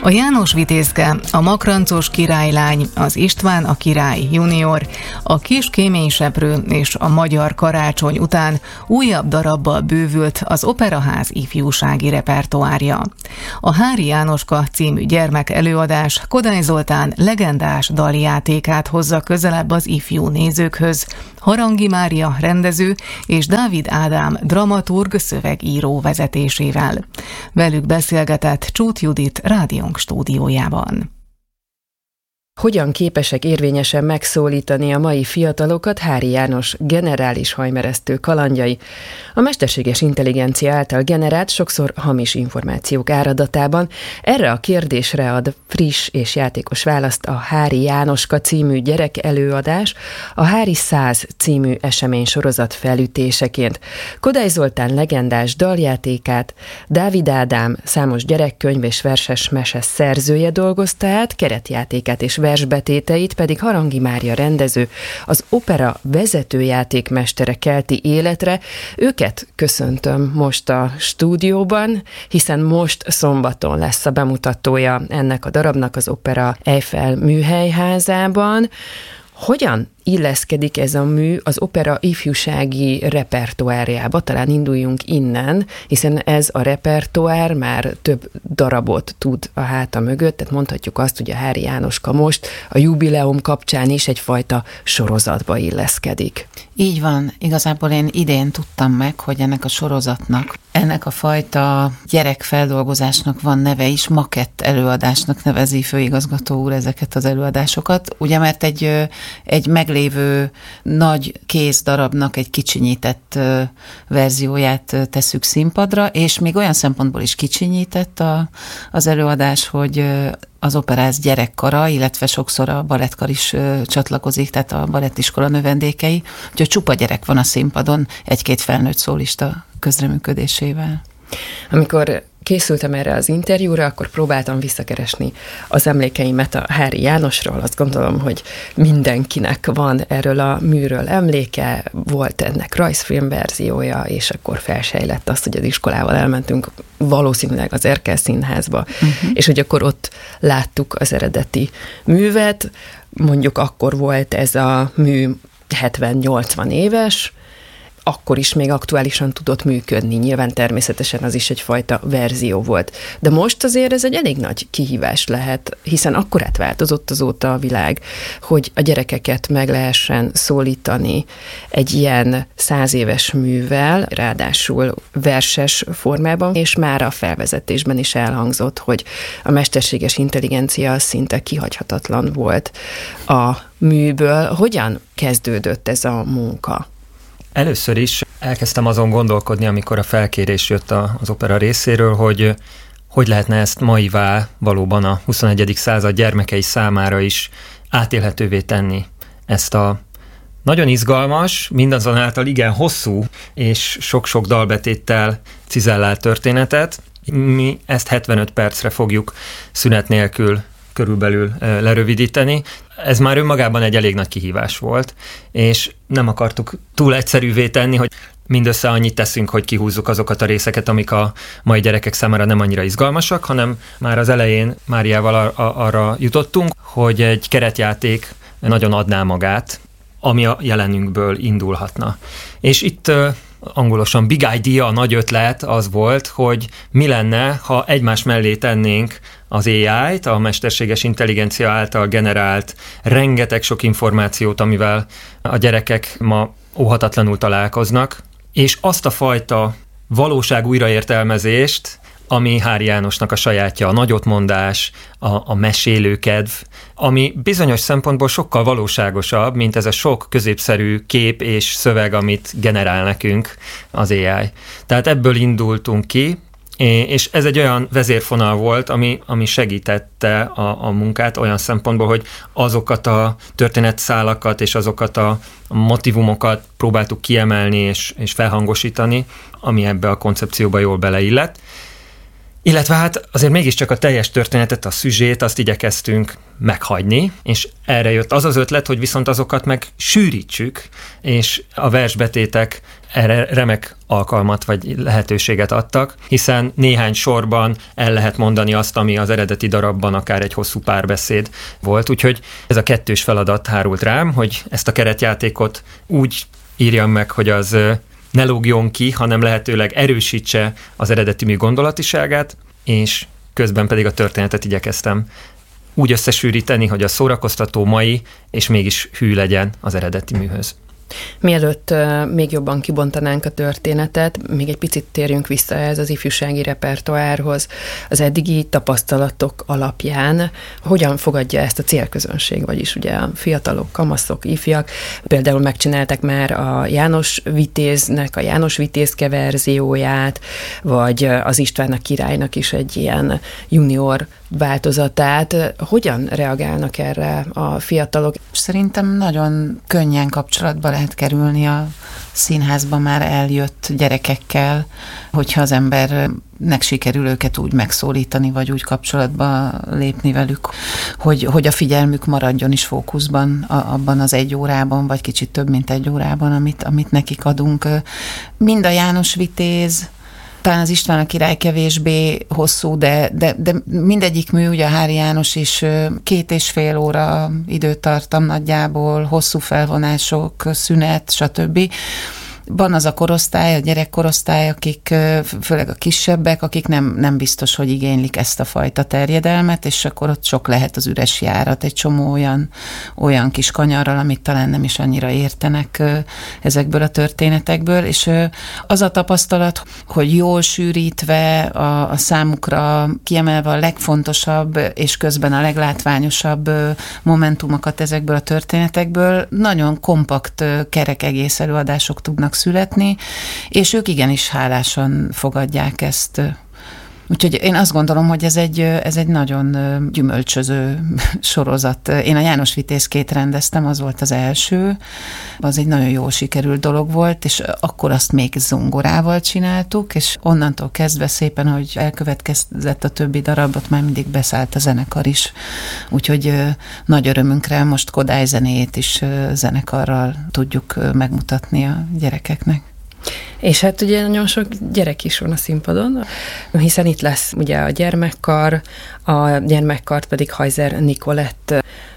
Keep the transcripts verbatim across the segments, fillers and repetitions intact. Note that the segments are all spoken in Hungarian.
A János Vitézke, a Makrancos királylány, az István a király junior, a Kis kéményseprő és a Magyar karácsony után újabb darabbal bővült az Operaház ifjúsági repertoárja. A Háry Jánoska című gyermek előadás Kodály Zoltán legendás daljátékát hozza közelebb az ifjú nézőkhöz, Harangi Mária rendező és Dávid Ádám dramaturg szövegíró vezetésével. Velük beszélgetett Csút Judit rádiónk stúdiójában. Hogyan képesek érvényesen megszólítani a mai fiatalokat Háry János generális hajmeresztő kalandjai, a mesterséges intelligencia által generált, sokszor hamis információk áradatában? Erre a kérdésre ad friss és játékos választ a Háry Jánoska című gyerek előadás, a Háry száz című eseménysorozat felütéseként. Kodály Zoltán legendás daljátékát Dávid Ádám számos gyerekkönyv és verses mese szerzője dolgozta át, keretjátékát és versbetéteit pedig Harangi Mária rendező, az opera vezetőjátékmestere kelti életre. Őket köszöntöm most a stúdióban, hiszen most szombaton lesz a bemutatója ennek a darabnak az Opera Eiffel műhelyházában. Hogyan illeszkedik ez a mű az opera ifjúsági repertoárjába? Talán induljunk innen, hiszen ez a repertoár már több darabot tud a háta mögött, tehát mondhatjuk azt, hogy a Háry Jánoska most a jubileum kapcsán is egyfajta sorozatba illeszkedik. Így van, igazából én idén tudtam meg, hogy ennek a sorozatnak, ennek a fajta gyerekfeldolgozásnak van neve is, makett előadásnak nevezi főigazgató úr ezeket az előadásokat, ugye mert egy, egy meglévő nagy kézdarabnak egy kicsinyített verzióját tesszük színpadra, és még olyan szempontból is kicsinyített a, az előadás, hogy az Operáz gyerekkara, illetve sokszor a balettkar is ö, csatlakozik, tehát a balettiskola növendékei, úgyhogy csupa gyerek van a színpadon, egy-két felnőtt szólista közreműködésével. Amikor készültem erre az interjúra, akkor próbáltam visszakeresni az emlékeimet a Háry Jánosról. Azt gondolom, hogy mindenkinek van erről a műről emléke, volt ennek rajzfilm verziója, és akkor felsejlett azt, hogy az iskolával elmentünk valószínűleg az Erkel Színházba, uh-huh. és hogy akkor ott láttuk az eredeti művet. Mondjuk akkor volt ez a mű hetven-nyolcvan éves, akkor is még aktuálisan tudott működni. Nyilván természetesen az is egyfajta verzió volt. De most azért ez egy elég nagy kihívás lehet, hiszen akkor átváltozott azóta a világ, hogy a gyerekeket meg lehessen szólítani egy ilyen száz éves művel, ráadásul verses formában, és már a felvezetésben is elhangzott, hogy a mesterséges intelligencia szinte kihagyhatatlan volt a műből. Hogyan kezdődött ez a munka? Először is elkezdtem azon gondolkodni, amikor a felkérés jött az opera részéről, hogy hogy lehetne ezt maivá valóban a huszonegyedik század gyermekei számára is átélhetővé tenni. Ezt a nagyon izgalmas, mindazonáltal igen hosszú és sok-sok dalbetéttel cizellált történetet. Mi ezt hetvenöt percre fogjuk szünet nélkül körülbelül lerövidíteni. Ez már önmagában egy elég nagy kihívás volt, és nem akartuk túl egyszerűvé tenni, hogy mindössze annyit teszünk, hogy kihúzzuk azokat a részeket, amik a mai gyerekek számára nem annyira izgalmasak, hanem már az elején Máriával ar- arra jutottunk, hogy egy keretjáték nagyon adná magát, ami a jelenünkből indulhatna. És itt angolosan big idea, a nagy ötlet az volt, hogy mi lenne, ha egymás mellé tennénk az á í-t, a mesterséges intelligencia által generált rengeteg sok információt, amivel a gyerekek ma óhatatlanul találkoznak, és azt a fajta valóság újraértelmezést, ami Háry Jánosnak a sajátja, a nagyotmondás, a, a mesélőkedv, ami bizonyos szempontból sokkal valóságosabb, mint ez a sok középszerű kép és szöveg, amit generál nekünk az á í. Tehát ebből indultunk ki, és ez egy olyan vezérfonal volt, ami, ami segítette a, a munkát olyan szempontból, hogy azokat a történetszálakat és azokat a motivumokat próbáltuk kiemelni és, és felhangosítani, ami ebbe a koncepcióba jól beleillett. Illetve hát azért mégiscsak a teljes történetet, a szüzsét, azt igyekeztünk meghagyni, és erre jött az az ötlet, hogy viszont azokat meg sűrítsük, és a versbetétek erre remek alkalmat vagy lehetőséget adtak, hiszen néhány sorban el lehet mondani azt, ami az eredeti darabban akár egy hosszú párbeszéd volt, úgyhogy ez a kettős feladat hárult rám, hogy ezt a keretjátékot úgy írjam meg, hogy az ne lógjon ki, hanem lehetőleg erősítse az eredeti mű gondolatiságát, és közben pedig a történetet igyekeztem úgy összesűríteni, hogy a szórakoztató, mai, és mégis hű legyen az eredeti műhöz. Mielőtt uh, még jobban kibontanánk a történetet, még egy picit térjünk vissza ez az ifjúsági repertoárhoz. Az eddigi tapasztalatok alapján hogyan fogadja ezt a célközönség, vagyis ugye a fiatalok, kamaszok, ifjak. Például megcsinálták már a János Vitéznek, a János Vitézke verzióját, vagy az István a királynak is egy ilyen junior változatát. Hogyan reagálnak erre a fiatalok? Szerintem nagyon könnyen kapcsolatba lehet kerülni a színházba már eljött gyerekekkel, hogyha az embernek sikerül őket úgy megszólítani, vagy úgy kapcsolatba lépni velük, hogy, hogy a figyelmük maradjon is fókuszban a, abban az egy órában, vagy kicsit több, mint egy órában, amit, amit nekik adunk. Mind a János Vitéz, talán az István a király kevésbé hosszú, de, de, de mindegyik mű, ugye a Háry János is két és fél óra időtartam nagyjából, hosszú felvonások, szünet, stb. Van az a korosztály, a gyerekkorosztály, akik, főleg a kisebbek, akik nem, nem biztos, hogy igénylik ezt a fajta terjedelmet, és akkor ott sok lehet az üres járat, egy csomó olyan, olyan kis kanyarral, amit talán nem is annyira értenek ezekből a történetekből, és az a tapasztalat, hogy jól sűrítve, a, a számukra kiemelve a legfontosabb, és közben a leglátványosabb momentumokat ezekből a történetekből, nagyon kompakt, kerek egész előadások tudnak születni, és ők igenis hálásan fogadják ezt. Úgyhogy én azt gondolom, hogy ez egy, ez egy nagyon gyümölcsöző sorozat. Én a János Vitézkét rendeztem, az volt az első. Az egy nagyon jól sikerült dolog volt, és akkor azt még zongorával csináltuk, és onnantól kezdve szépen, hogy elkövetkezett a többi darabot, már mindig beszállt a zenekar is. Úgyhogy nagy örömünkre most Kodály zenéjét is zenekarral tudjuk megmutatni a gyerekeknek. És hát ugye nagyon sok gyerek is van a színpadon, hiszen itt lesz ugye a gyermekkar, a gyermekkart pedig Hajzer Nikolett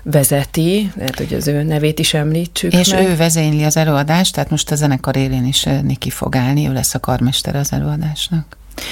vezeti, lehet, hogy az ő nevét is említsük És meg. ő vezényli az előadást, tehát most a zenekar élén is Niki fog állni, ő lesz a karmester az előadásnak.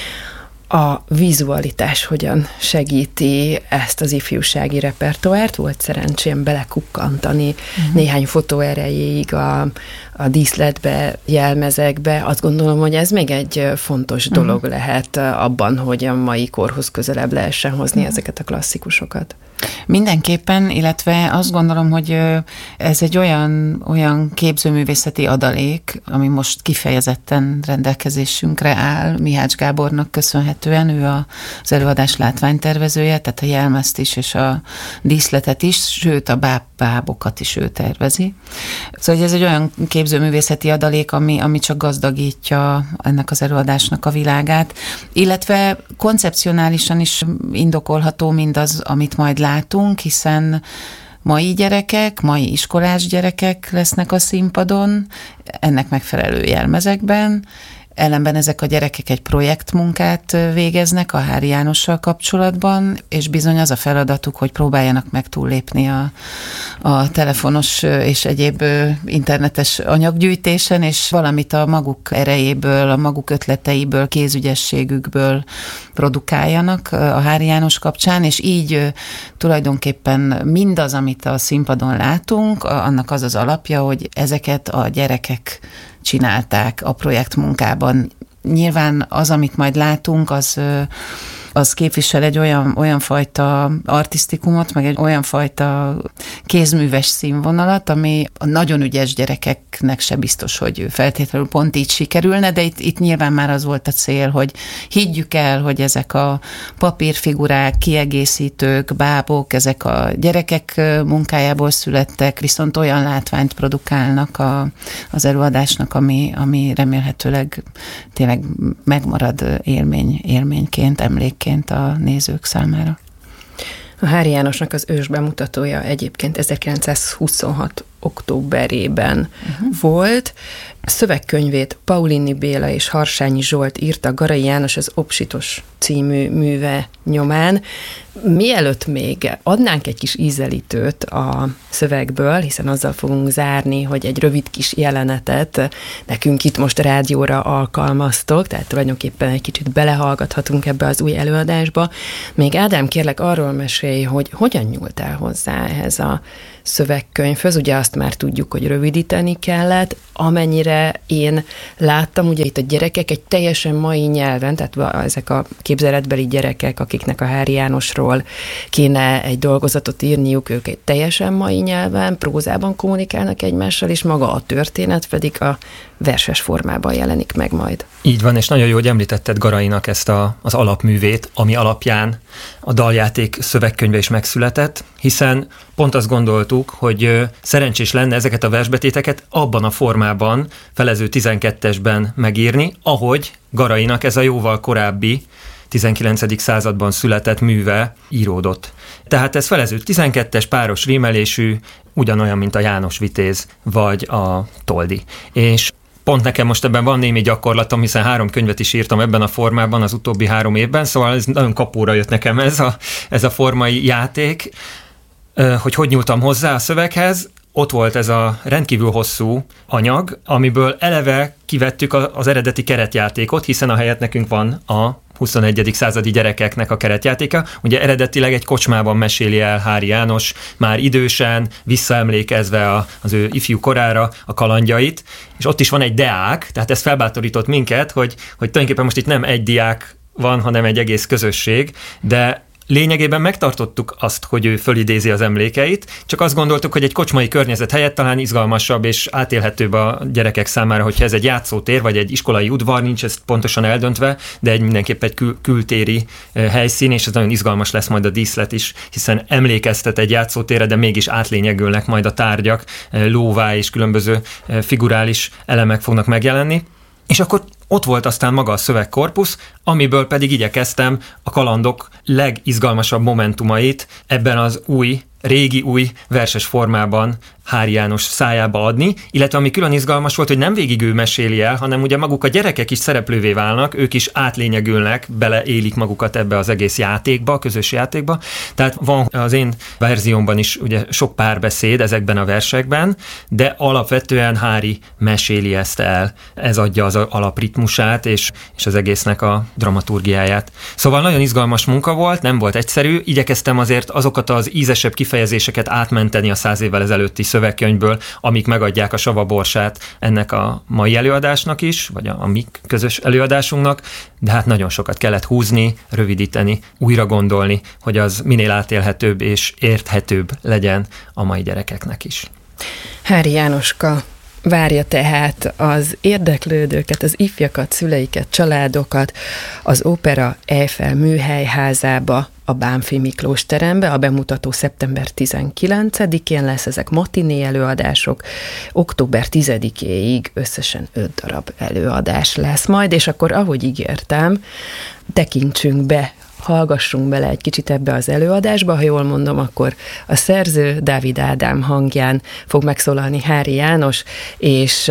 A vizualitás hogyan segíti ezt az ifjúsági repertoárt? Volt szerencsém belekukkantani uh-huh. néhány fotó erejéig a, a díszletbe, jelmezekbe. Azt gondolom, hogy ez még egy fontos uh-huh. dolog lehet abban, hogy a mai korhoz közelebb lehessen hozni uh-huh. ezeket a klasszikusokat. Mindenképpen, illetve azt gondolom, hogy ez egy olyan, olyan képzőművészeti adalék, ami most kifejezetten rendelkezésünkre áll, Mihács Gábornak köszönhetően, ő az előadás látványtervezője, tehát a jelmezt is és a díszletet is, sőt a báb, bábokat is ő tervezi. Szóval ez egy olyan képzőművészeti adalék, ami, ami csak gazdagítja ennek az előadásnak a világát, illetve koncepcionálisan is indokolható mindaz, amit majd látunk, hiszen mai gyerekek, mai iskolás gyerekek lesznek a színpadon, ennek megfelelő jelmezekben, ellenben ezek a gyerekek egy projektmunkát végeznek a Háry Jánossal kapcsolatban, és bizony az a feladatuk, hogy próbáljanak meg túllépni a, a telefonos és egyéb internetes anyaggyűjtésen, és valamit a maguk erejéből, a maguk ötleteiből, kézügyességükből produkáljanak a Háry János kapcsán, és így tulajdonképpen mindaz, amit a színpadon látunk, annak az az alapja, hogy ezeket a gyerekek csinálták a projektmunkában. Nyilván az, amit majd látunk, az az képvisel egy olyan, olyan fajta artisztikumot, meg egy olyan fajta kézműves színvonalat, ami a nagyon ügyes gyerekeknek se biztos, hogy feltétlenül pont így sikerülne, de itt, itt nyilván már az volt a cél, hogy higgyük el, hogy ezek a papírfigurák, kiegészítők, bábok, ezek a gyerekek munkájából születtek, viszont olyan látványt produkálnak a, az előadásnak, ami, ami remélhetőleg tényleg megmarad élmény, élményként, emlékként a nézők számára. A Háry Jánosnak az ős bemutatója egyébként ezerkilencszázhuszonhat októberében uh-huh. volt. A szövegkönyvét Paulini Béla és Harsányi Zsolt írta Garai János az Obsitos című műve nyomán. Mielőtt még adnánk egy kis ízelítőt a szövegből, hiszen azzal fogunk zárni, hogy egy rövid kis jelenetet nekünk itt most rádióra alkalmaztok, tehát tulajdonképpen egy kicsit belehallgathatunk ebbe az új előadásba. Még Ádám, kérlek, arról mesélj, hogy hogyan nyúltál hozzá ehhez a szövegkönyvhöz. Ugye azt már tudjuk, hogy rövidíteni kellett. Amennyire én láttam, ugye itt a gyerekek egy teljesen mai nyelven, tehát ezek a képzeletbeli gyerekek, akiknek a Háry Jánosról kéne egy dolgozatot írniuk, ők egy teljesen mai nyelven, prózában kommunikálnak egymással, és maga a történet pedig a verses formában jelenik meg majd. Így van, és nagyon jó, hogy említetted Garainak ezt a, az alapművét, ami alapján a daljáték szövegkönyve is megszületett, hiszen pont azt gondoltuk, hogy szerencsés lenne ezeket a versbetéteket abban a formában, felező tizenkettesben megírni, ahogy Garainak ez a jóval korábbi tizenkilencedik században született műve íródott. Tehát ez felező tizenkettes páros rímelésű, ugyanolyan, mint a János Vitéz vagy a Toldi. És pont nekem most ebben van némi gyakorlatom, hiszen három könyvet is írtam ebben a formában az utóbbi három évben, szóval ez nagyon kapóra jött nekem ez a, ez a formai játék, hogy hogy nyúltam hozzá a szöveghez. Ott volt ez a rendkívül hosszú anyag, amiből eleve kivettük az eredeti keretjátékot, hiszen a helyett nekünk van a huszonegyedik századi gyerekeknek a keretjátéka. Ugye eredetileg egy kocsmában meséli el Háry János, már idősen, visszaemlékezve a, az ő ifjú korára a kalandjait, és ott is van egy deák, tehát ez felbátorított minket, hogy, hogy tulajdonképpen most itt nem egy diák van, hanem egy egész közösség, de lényegében megtartottuk azt, hogy ő fölidézi az emlékeit, csak azt gondoltuk, hogy egy kocsmai környezet helyett talán izgalmasabb és átélhetőbb a gyerekek számára, hogyha ez egy játszótér, vagy egy iskolai udvar, nincs ez pontosan eldöntve, de egy mindenképp egy kül- kültéri helyszín, és ez nagyon izgalmas lesz majd a díszlet is, hiszen emlékeztet egy játszótérre, de mégis átlényegülnek majd a tárgyak, lóvá és különböző figurális elemek fognak megjelenni. És akkor ott volt aztán maga a szövegkorpusz, amiből pedig igyekeztem a kalandok legizgalmasabb momentumait ebben az új, régi új verses formában Háry János szájába adni, illetve ami külön izgalmas volt, hogy nem végig ő meséli el, hanem ugye maguk a gyerekek is szereplővé válnak, ők is átlényegülnek, beleélik magukat ebbe az egész játékba, a közös játékba. Tehát van az én verziómban is ugye sok párbeszéd ezekben a versekben, de alapvetően Háry meséli ezt el. Ez adja az alapritmusát és, és az egésznek a dramaturgiáját. Szóval nagyon izgalmas munka volt, nem volt egyszerű, igyekeztem azért azokat az ízesebb kifejezéseket átmenteni a száz évvel ezelőtti szövegkönyvből, amik megadják a savaborsát ennek a mai előadásnak is, vagy a, a mi közös előadásunknak, de hát nagyon sokat kellett húzni, rövidíteni, újra gondolni, hogy az minél átélhetőbb és érthetőbb legyen a mai gyerekeknek is. Háry Jánoska várja tehát az érdeklődőket, az ifjakat, szüleiket, családokat az Opera Eiffel műhelyházába, a Bánffy Miklós terembe. A bemutató szeptember tizenkilencedikén lesz, ezek matiné előadások, október tizedikéig összesen öt darab előadás lesz majd, és akkor, ahogy ígértem, tekintsünk be, hallgassunk bele egy kicsit ebbe az előadásba. Ha jól mondom, akkor a szerző Dávid Ádám hangján fog megszólalni Háry János, és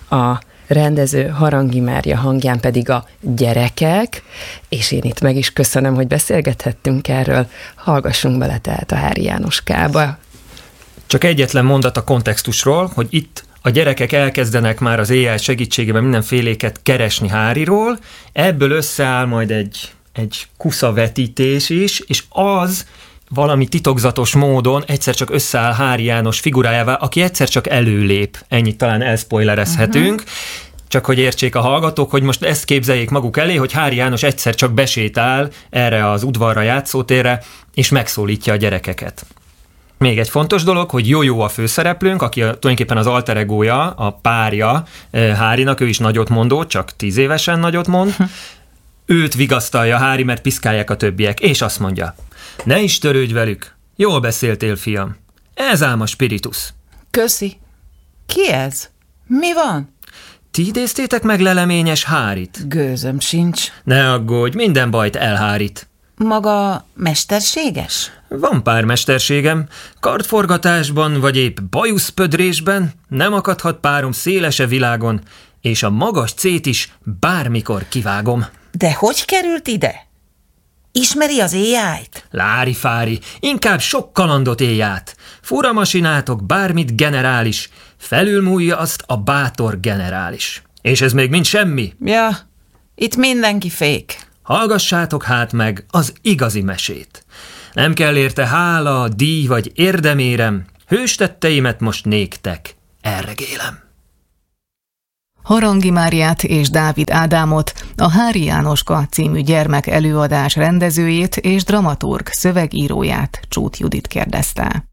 a rendező Harangi Mária hangján pedig a gyerekek, és én itt meg is köszönöm, hogy beszélgethettünk erről. Hallgassunk bele tehát a Háry Jánoskába. Csak egyetlen mondat a kontextusról, hogy itt a gyerekek elkezdenek már az á i segítségével mindenféléket keresni Háryról, ebből összeáll majd egy egy kuszavetítés is, és az valami titokzatos módon egyszer csak összeáll Háry János figurájával, aki egyszer csak előlép. Ennyit talán elspoilerezhetünk. Uh-huh. csak hogy értsék a hallgatók, hogy most ezt képzeljék maguk elé, hogy Háry János egyszer csak besétál erre az udvarra, játszótérre, és megszólítja a gyerekeket. Még egy fontos dolog, hogy Jojo a főszereplőnk, aki a, tulajdonképpen az alter egója, a párja Hárynak, ő is nagyot mondó, csak tíz évesen nagyot mond. Őt vigasztalja Háry, mert piszkálják a többiek, és azt mondja: ne is törődj velük, jól beszéltél, fiam. Ez ám a spiritus. Köszi. Ki ez? Mi van? Ti idéztétek meg leleményes Háryt? Gőzöm sincs. Ne aggódj, minden bajt elhárít. Maga mesterséges? Van pár mesterségem. Kardforgatásban, vagy épp bajuszpödrésben nem akadhat párom szélese világon, és a magas cét is bármikor kivágom. De hogy került ide? Ismeri az éjjájt? Lári-fári, inkább sok kalandot élj át. Furamasinátok bármit generális, felülmúlja azt a bátor generális. És ez még mind semmi. Ja, itt mindenki fék. Hallgassátok hát meg az igazi mesét. Nem kell érte hála, díj vagy érdemérem, hőstetteimet most néktek elregélem. Harangi Máriát és Dávid Ádámot, a Háry Jánoska című gyermek előadás rendezőjét és dramaturg szövegíróját, Csút Judit kérdezte.